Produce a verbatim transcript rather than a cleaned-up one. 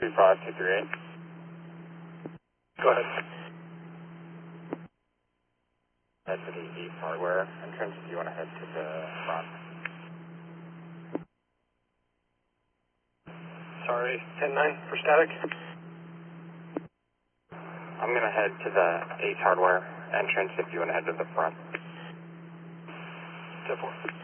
three five two three eight. Go ahead. Head to the East Hardware entrance if you want to head to the front. Sorry, ten nine for static. I'm going to head to the Ace Hardware entrance if you want to head to the front. ten four.